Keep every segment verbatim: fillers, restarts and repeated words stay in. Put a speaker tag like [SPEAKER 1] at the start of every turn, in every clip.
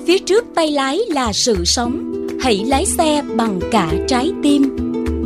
[SPEAKER 1] phía trước tay lái là sự sống. Hãy lái xe bằng cả trái tim.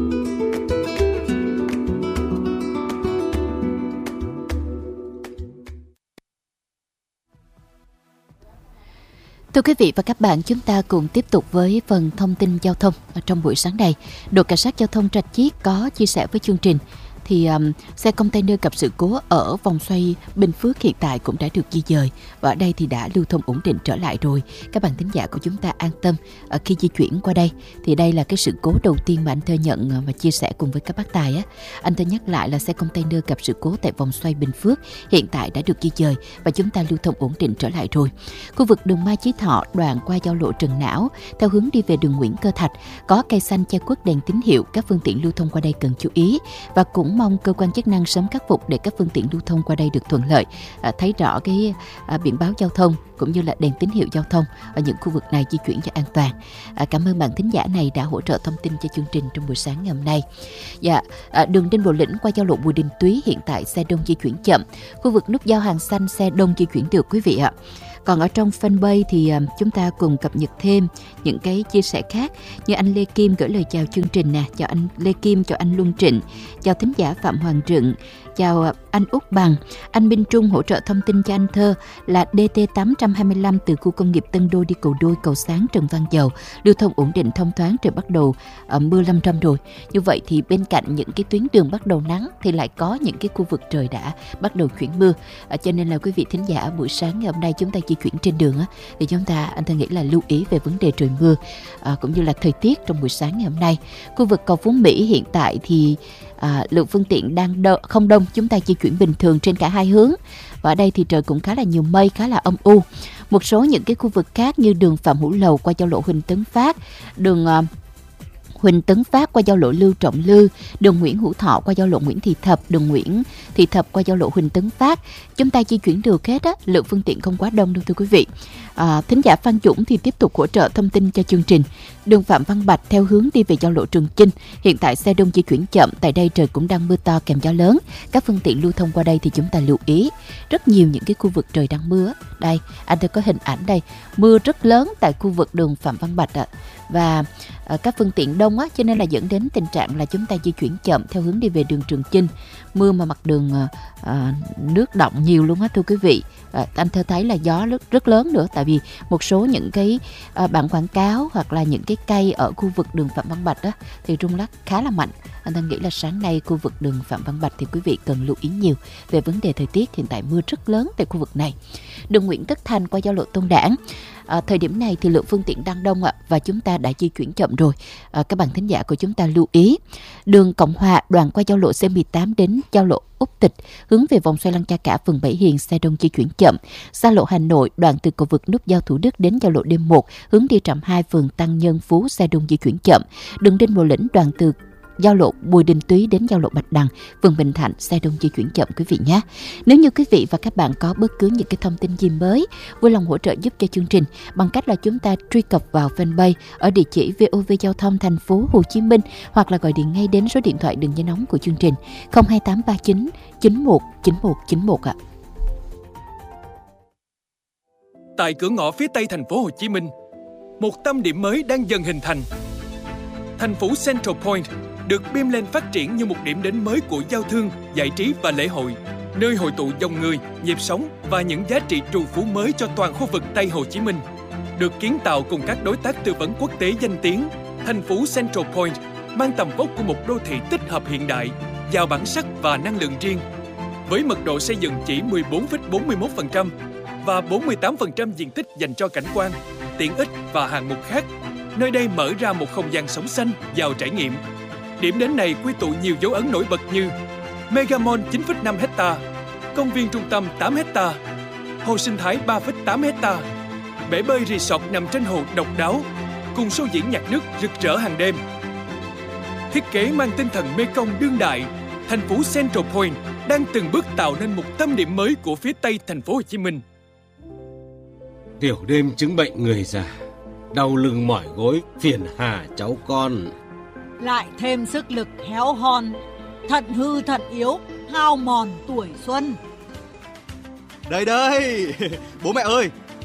[SPEAKER 2] Thưa quý vị và các bạn, chúng ta cùng tiếp tục với phần thông tin giao thông trong buổi sáng này. Đội Cảnh sát Giao thông Rạch Chiếc có chia sẻ với chương trình thì um, xe container gặp sự cố ở vòng xoay Bình Phước hiện tại cũng đã được di dời và ở đây thì đã lưu thông ổn định trở lại rồi. Các bạn thính giả của chúng ta an tâm uh, khi di chuyển qua đây. Thì đây là cái sự cố đầu tiên mà anh Thơ nhận uh, và chia sẻ cùng với các bác tài á. Anh Thơ nhắc lại là xe container gặp sự cố tại vòng xoay Bình Phước hiện tại đã được di dời và chúng ta lưu thông ổn định trở lại rồi. Khu vực đường Mai Chí Thọ đoạn qua giao lộ Trần Não theo hướng đi về đường Nguyễn Cơ Thạch có cây xanh che khuất đèn tín hiệu, các phương tiện lưu thông qua đây cần chú ý và cũng mong cơ quan chức năng sớm khắc phục để các phương tiện lưu thông qua đây được thuận lợi, à, thấy rõ cái à, biển báo giao thông cũng như là đèn tín hiệu giao thông ở những khu vực này di chuyển cho an toàn. À, cảm ơn bạn thính giả này đã hỗ trợ thông tin cho chương trình trong buổi sáng ngày hôm nay. Dạ, à, đường Đinh Bộ Lĩnh qua giao lộ Bùi Đình Túy hiện tại xe đông di chuyển chậm. Khu vực nút giao Hàng Xanh xe đông di chuyển được quý vị ạ. Còn ở trong fanpage thì uh, chúng ta cùng cập nhật thêm những cái chia sẻ khác như anh Lê Kim gửi lời chào chương trình nè, chào anh Lê Kim, chào anh Luân Trịnh, chào thính giả Phạm Hoàng Trượng, chào uh, anh Úc Bằng, anh Minh Trung hỗ trợ thông tin cho anh Thơ là đê tê tám trăm hai mươi lăm từ khu công nghiệp Tân Đô đi Cầu Đôi, Cầu Sáng, Trần Văn Dầu, lưu thông ổn định thông thoáng, trời bắt đầu uh, mưa lâm râm rồi. Như vậy thì bên cạnh những cái tuyến đường bắt đầu nắng thì lại có những cái khu vực trời đã bắt đầu chuyển mưa, uh, cho nên là quý vị thính giả buổi sáng ngày hôm nay chúng ta di chuyển trên đường á, thì chúng ta anh Thơ nghĩ là lưu ý về vấn đề trời mưa à, cũng như là thời tiết trong buổi sáng ngày hôm nay. Khu vực cầu Phú Mỹ hiện tại thì à, lượng phương tiện đang đo, không đông, chúng ta di chuyển bình thường trên cả hai hướng và ở đây thì trời cũng khá là nhiều mây, khá là âm u. Một số những cái khu vực khác như đường Phạm Hữu Lầu qua giao lộ Huỳnh Tấn Phát, đường à, Huỳnh Tấn Phát qua giao lộ Lưu Trọng Lư, đường Nguyễn Hữu Thọ qua giao lộ Nguyễn Thị Thập, đường Nguyễn Thị Thập qua giao lộ Huỳnh Tấn Phát, chúng ta di chuyển được hết á, lượng phương tiện không quá đông đâu thưa quý vị. À, thính giả Phan Dũng thì tiếp tục hỗ trợ thông tin cho chương trình. Đường Phạm Văn Bạch theo hướng đi về giao lộ Trường Chinh, hiện tại xe đông di chuyển chậm, tại đây trời cũng đang mưa to kèm gió lớn, các phương tiện lưu thông qua đây thì chúng ta lưu ý. Rất nhiều những cái khu vực trời đang mưa, đây anh đã có hình ảnh đây, mưa rất lớn tại khu vực đường Phạm Văn Bạch ạ. Và à, các phương tiện đông á, cho nên là dẫn đến tình trạng là chúng ta di chuyển chậm theo hướng đi về đường Trường Chinh. Mưa mà mặt đường à, à, nước đọng nhiều luôn á thưa quý vị. À, anh Thơ thấy là gió rất, rất lớn nữa, tại vì một số những cái à, bảng quảng cáo hoặc là những cái cây ở khu vực đường Phạm Văn Bạch á, thì rung lắc khá là mạnh. Anh Thơ nghĩ là sáng nay khu vực đường Phạm Văn Bạch thì quý vị cần lưu ý nhiều về vấn đề thời tiết, hiện tại mưa rất lớn tại khu vực này. Đường Nguyễn Tất Thành qua giao lộ Tôn Đản, à, thời điểm này thì lượng phương tiện đang đông ạ, và chúng ta đã di chuyển chậm rồi. À, các bạn thính giả của chúng ta lưu ý. Đường Cộng Hòa đoạn qua giao lộ C mười tám đến giao lộ Úc Tịch hướng về vòng xoay Lăng Cha Cả phường Bảy Hiền xe đông di chuyển chậm. Xa lộ Hà Nội đoạn từ cầu vượt nút giao Thủ Đức đến giao lộ D một hướng đi trạm hai phường Tăng Nhân Phú xe đông di chuyển chậm. Đường Đinh Bộ Lĩnh đoạn từ giao lộ Bùi Đình Túy đến giao lộ Bạch Đằng, phường Bình Thạnh xe đông di chuyển chậm quý vị nhé. Nếu như quý vị và các bạn có bất cứ những cái thông tin gì mới, vui lòng hỗ trợ giúp cho chương trình bằng cách là chúng ta truy cập vào fanpage ở địa chỉ vê o vê Giao thông Thành phố Hồ Chí Minh hoặc là gọi điện ngay đến số điện thoại đường dây nóng của chương trình không hai tám ba chín chín một chín một chín một ạ.
[SPEAKER 3] Tại cửa ngõ phía tây thành phố Hồ Chí Minh, một tâm điểm mới đang dần hình thành. Thành phố Central Point được beam lên phát triển như một điểm đến mới của giao thương, giải trí và lễ hội, nơi hội tụ dòng người, nhịp sống và những giá trị trù phú mới cho toàn khu vực Tây Hồ Chí Minh. Được kiến tạo cùng các đối tác tư vấn quốc tế danh tiếng, thành phố Central Point mang tầm vóc của một đô thị tích hợp hiện đại, giàu bản sắc và năng lượng riêng. Với mật độ xây dựng chỉ mười bốn phẩy bốn mươi mốt phần trăm và bốn mươi tám phần trăm diện tích dành cho cảnh quan, tiện ích và hạng mục khác, nơi đây mở ra một không gian sống xanh, giàu trải nghiệm. Điểm đến này quy tụ nhiều dấu ấn nổi bật như Mega Mall chín phẩy năm hectare, công viên trung tâm tám hectare, hồ sinh thái ba phẩy tám hectare, bể bơi resort nằm trên hồ độc đáo, cùng show diễn nhạc nước rực rỡ hàng đêm. Thiết kế mang tinh thần Mekong đương đại, thành phố Central Point đang từng bước tạo nên một tâm điểm mới của phía Tây thành phố Hồ Chí Minh.
[SPEAKER 4] Tiểu đêm chứng bệnh người già, đau lưng mỏi gối, phiền hà cháu con.
[SPEAKER 5] Lại thêm sức lực héo hon, thận hư thận yếu, hao mòn tuổi xuân.
[SPEAKER 6] Đây đây, bố mẹ ơi,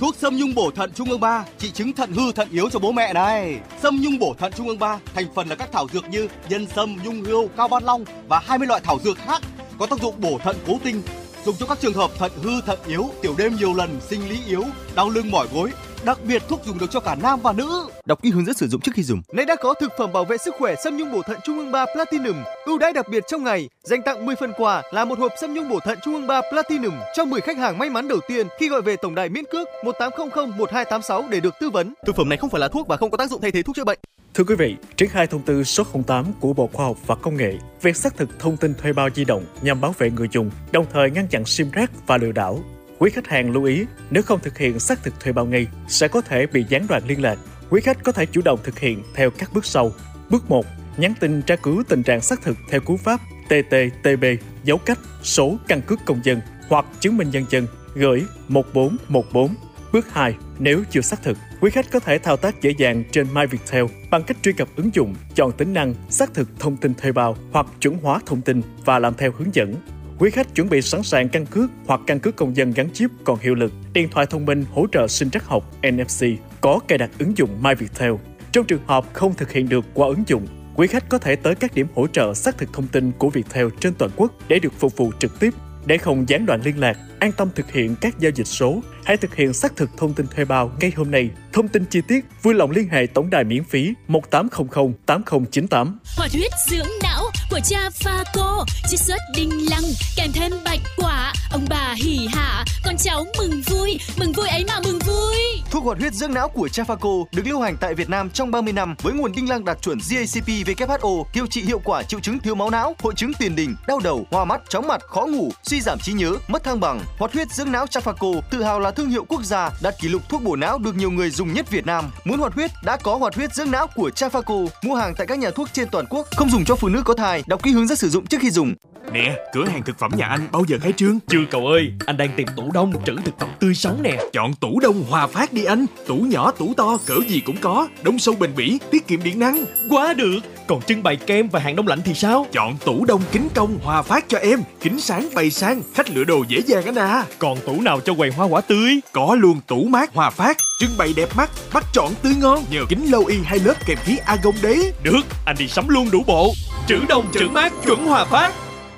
[SPEAKER 6] thuốc Sâm Nhung bổ thận Trung ương ba, trị chứng thận hư thận yếu cho bố mẹ này. Sâm Nhung bổ thận Trung ương ba, thành phần là các thảo dược như nhân sâm, nhung hươu, cao ban long và hai mươi loại thảo dược khác có tác dụng bổ thận cố tinh, dùng cho các trường hợp thận hư thận yếu, tiểu đêm nhiều lần, sinh lý yếu, đau lưng mỏi gối. Đặc biệt thuốc dùng được cho cả nam và nữ. Đọc kỹ hướng dẫn sử dụng trước khi dùng.
[SPEAKER 7] Nay đã có thực phẩm bảo vệ sức khỏe Sâm Nhung bổ thận Trung ương ba Platinum, ưu đãi đặc biệt trong ngày, dành tặng mười phần quà là một hộp Sâm Nhung bổ thận Trung ương ba Platinum cho mười khách hàng may mắn đầu tiên khi gọi về tổng đài miễn cước một tám không không một hai tám sáu để được tư vấn.
[SPEAKER 6] Thực phẩm này không phải là thuốc và không có tác dụng thay thế thuốc chữa bệnh.
[SPEAKER 8] Thưa quý vị, triển khai thông tư số không tám của Bộ Khoa học và Công nghệ về xác thực thông tin thuê bao di động nhằm bảo vệ người dùng, đồng thời ngăn chặn sim rác và lừa đảo. Quý khách hàng lưu ý, nếu không thực hiện xác thực thuê bao ngay, sẽ có thể bị gián đoạn liên lạc. Quý khách có thể chủ động thực hiện theo các bước sau. Bước một, nhắn tin tra cứu tình trạng xác thực theo cú pháp tê tê tê bê dấu cách số căn cước công dân hoặc chứng minh nhân dân gửi một bốn một bốn. Bước hai, nếu chưa xác thực, quý khách có thể thao tác dễ dàng trên MyViettel bằng cách truy cập ứng dụng, chọn tính năng xác thực thông tin thuê bao hoặc chuẩn hóa thông tin và làm theo hướng dẫn. Quý khách chuẩn bị sẵn sàng căn cước hoặc căn cước công dân gắn chip còn hiệu lực, điện thoại thông minh hỗ trợ sinh trắc học en ép xê có cài đặt ứng dụng MyViettel. Trong trường hợp không thực hiện được qua ứng dụng, quý khách có thể tới các điểm hỗ trợ xác thực thông tin của Viettel trên toàn quốc để được phục vụ trực tiếp. Để không gián đoạn liên lạc, an tâm thực hiện các giao dịch số, hãy thực hiện xác thực thông tin thuê bao ngay hôm nay. Thông tin chi tiết vui lòng liên hệ tổng đài miễn phí một tám không không tám không chín tám.
[SPEAKER 1] Hoạt huyết dưỡng não của cha Phaco, chiết xuất đinh lăng kèm thêm bạch quả, ông bà hỉ hả, con cháu mừng vui, mừng vui ấy mà mừng vui.
[SPEAKER 7] Thuốc hoạt huyết dưỡng não của Chafaco được lưu hành tại Việt Nam trong ba mươi năm với nguồn đinh lăng đạt chuẩn giê a xê pê vê kép hát o, điều trị hiệu quả triệu chứng thiếu máu não, hội chứng tiền đình, đau đầu, hoa mắt, chóng mặt, khó ngủ, suy giảm trí nhớ, mất thăng bằng. Hoạt huyết dưỡng não Chafaco tự hào là thương hiệu quốc gia, đạt kỷ lục thuốc bổ não được nhiều người dùng nhất Việt Nam. Muốn hoạt huyết đã có hoạt huyết dưỡng não của Chafaco, mua hàng tại các nhà thuốc trên toàn quốc, không dùng cho phụ nữ có thai, đọc kỹ hướng dẫn sử dụng trước khi dùng.
[SPEAKER 9] Nè, cửa hàng thực phẩm nhà anh bao giờ khai trương?
[SPEAKER 10] Chưa cậu ơi, anh đang tìm tủ đông trữ thực phẩm tươi sống nè.
[SPEAKER 9] Chọn tủ đông Hòa Phát đi anh. Tủ nhỏ, tủ to, cỡ gì cũng có. Đông sâu bền bỉ, tiết kiệm điện năng.
[SPEAKER 10] Quá được. Còn trưng bày kem và hàng đông lạnh thì sao?
[SPEAKER 9] Chọn tủ đông kính công Hòa Phát cho em. Kính sáng bày sang, khách lựa đồ dễ dàng anh à.
[SPEAKER 10] Còn tủ nào cho quầy hoa quả tươi?
[SPEAKER 9] Có luôn tủ mát Hòa Phát, trưng bày đẹp mắt, bắt chọn tươi ngon. Nhờ kính lâu y hai lớp kèm khí argon đấy.
[SPEAKER 10] Được, anh đi sắm luôn đủ bộ. Trữ đông trữ mát chuẩn Hòa Phát.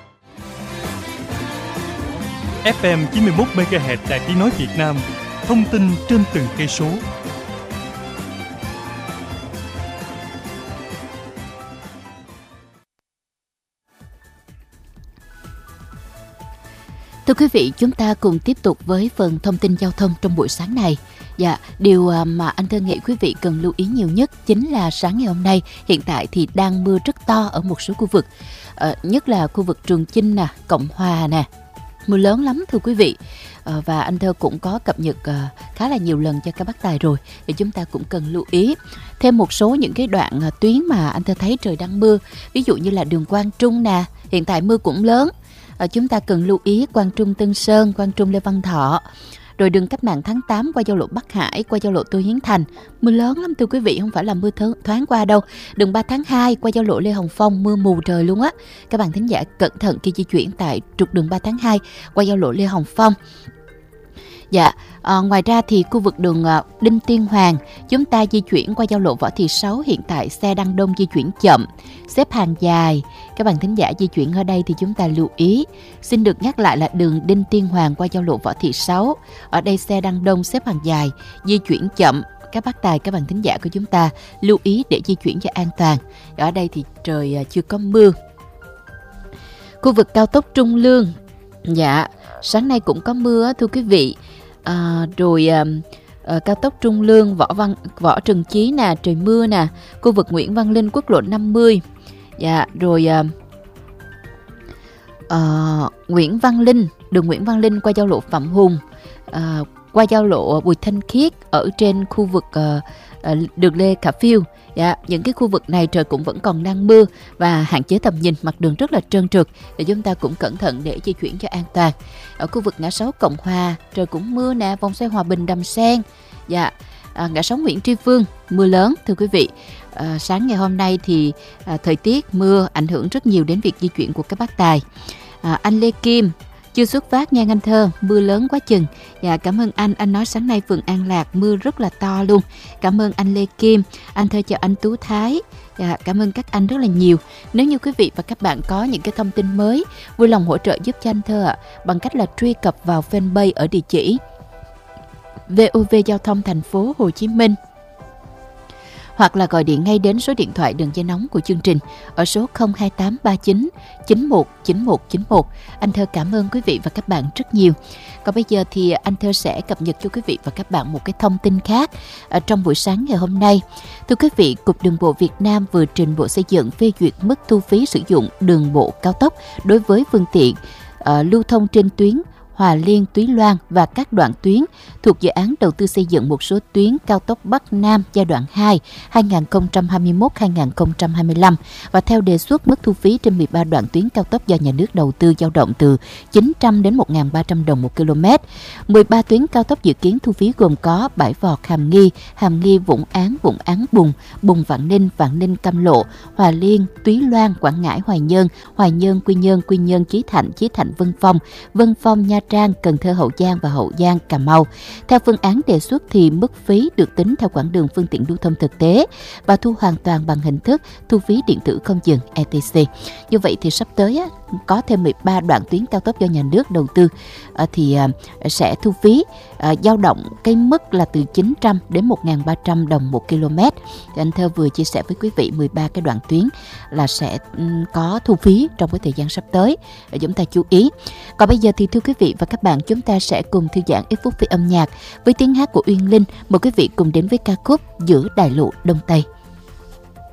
[SPEAKER 11] ép em chín mươi mốt mê ga héc Đài Tiếng nói Việt Nam, thông tin trên từng cây số.
[SPEAKER 2] Thưa quý vị, chúng ta cùng tiếp tục với phần thông tin giao thông trong buổi sáng này. Dạ, điều mà anh Thơ nghĩ quý vị cần lưu ý nhiều nhất chính là sáng ngày hôm nay, hiện tại thì đang mưa rất to ở một số khu vực, ờ, nhất là khu vực Trường Chinh nè, Cộng Hòa nè. Mưa lớn lắm thưa quý vị. à, Và anh Thơ cũng có cập nhật à, khá là nhiều lần cho các bác tài rồi, thì chúng ta cũng cần lưu ý thêm một số những cái đoạn à, tuyến mà anh Thơ thấy trời đang mưa. Ví dụ như là đường Quang Trung nè, hiện tại mưa cũng lớn. à, Chúng ta cần lưu ý Quang Trung Tân Sơn, Quang Trung Lê Văn Thọ. Rồi đường Cách mạng tháng tám qua giao lộ Bắc Hải, qua giao lộ Tô Hiến Thành, mưa lớn lắm thưa quý vị, không phải là mưa th- thoáng qua đâu. Đường ba tháng hai qua giao lộ Lê Hồng Phong, mưa mù trời luôn á. Các bạn thính giả cẩn thận khi di chuyển tại trục đường ba tháng hai qua giao lộ Lê Hồng Phong. Dạ, à, ngoài ra thì khu vực đường à, Đinh Tiên Hoàng, chúng ta di chuyển qua giao lộ Võ Thị Sáu, hiện tại xe đang đông di chuyển chậm, xếp hàng dài. Các bạn thính giả di chuyển ở đây thì chúng ta lưu ý. Xin được nhắc lại là đường Đinh Tiên Hoàng qua giao lộ Võ Thị Sáu, ở đây xe đang đông, xếp hàng dài, di chuyển chậm. Các bác tài, các bạn thính giả của chúng ta lưu ý để di chuyển cho an toàn. Ở đây thì trời à, chưa có mưa. Khu vực cao tốc Trung Lương, dạ, sáng nay cũng có mưa thưa quý vị. À, rồi à, à, cao tốc Trung Lương, Võ Văn Võ Trần Chí nè, trời mưa nè. Khu vực Nguyễn Văn Linh, quốc lộ năm mươi. Dạ, rồi à, à, Nguyễn Văn Linh, đường Nguyễn Văn Linh qua giao lộ Phạm Hùng, à, qua giao lộ Bùi Thanh Khiết ở trên khu vực à, à, đường Lê Khả Phiêu. Dạ, những cái khu vực này trời cũng vẫn còn đang mưa và hạn chế tầm nhìn, mặt đường rất là trơn trượt, để chúng ta cũng cẩn thận để di chuyển cho an toàn. Ở khu vực ngã sáu Cộng Hòa trời cũng mưa nè, vòng xoay Hòa Bình Đầm Sen. Dạ, à, ngã sáu Nguyễn Tri Phương mưa lớn thưa quý vị. À, sáng ngày hôm nay thì à, thời tiết mưa ảnh hưởng rất nhiều đến việc di chuyển của các bác tài. À, anh Lê Kim Chưa xuất phát nha anh Thơ, mưa lớn quá chừng. Dạ, cảm ơn anh. Anh nói sáng nay phường An Lạc mưa rất là to luôn. Cảm ơn anh Lê Kim. Anh Thơ chào anh Tú Thái. Dạ, cảm ơn các anh rất là nhiều. Nếu như quý vị và các bạn có những cái thông tin mới, vui lòng hỗ trợ giúp cho anh Thơ ạ, bằng cách là truy cập vào fanpage ở địa chỉ vê o vê Giao thông Thành phố Hồ Chí Minh, hoặc là gọi điện ngay đến số điện thoại đường dây nóng của chương trình ở số không hai tám ba chín chín một chín một chín một. Anh Thơ cảm ơn quý vị và các bạn rất nhiều. Còn bây giờ thì anh Thơ sẽ cập nhật cho quý vị và các bạn một cái thông tin khác ở trong buổi sáng ngày hôm nay. Thưa quý vị, Cục Đường bộ Việt Nam vừa trình Bộ Xây dựng phê duyệt mức thu phí sử dụng đường bộ cao tốc đối với phương tiện uh, lưu thông trên tuyến Hòa Liên, Túy Loan và các đoạn tuyến thuộc dự án đầu tư xây dựng một số tuyến cao tốc Bắc Nam giai đoạn hai hai nghìn không trăm hai mươi mốt đến hai nghìn không trăm hai mươi lăm, và theo đề xuất mức thu phí trên mười ba đoạn tuyến cao tốc do nhà nước đầu tư dao động từ chín trăm đến một nghìn ba trăm đồng một km. mười ba tuyến cao tốc dự kiến thu phí gồm có Bãi Vọt, Hàm Nghi, Hàm Nghi Vũng Áng, Vũng Áng Bùng, Bùng Vạn Ninh, Vạn Ninh Cam Lộ, Hòa Liên, Túy Loan, Quảng Ngãi, Hoài Nhơn, Hoài Nhơn, Quy Nhơn, Quy Nhơn, Chí Thạnh, Chí Thạnh, Vân Phong, Vân Phong, Nha Trang, Cần Thơ, Hậu Giang và Hậu Giang, Cà Mau. Theo phương án đề xuất thì mức phí được tính theo quãng đường phương tiện lưu thông thực tế và thu hoàn toàn bằng hình thức thu phí điện tử không dừng e tê xê. Như vậy thì sắp tới á, có thêm mười ba đoạn tuyến cao tốc do nhà nước đầu tư à, thì à, sẽ thu phí à, dao động cái mức là từ chín trăm đến một nghìn ba trăm đồng một km. Thì anh Thơ vừa chia sẻ với quý vị mười ba cái đoạn tuyến là sẽ um, có thu phí trong cái thời gian sắp tới. Để chúng ta chú ý. Còn bây giờ thì thưa quý vị và các bạn, chúng ta sẽ cùng thư giãn ít phút với âm nhạc với tiếng hát của Uyên Linh. Mời quý vị cùng đến với ca khúc Giữa Đại Lộ Đông Tây.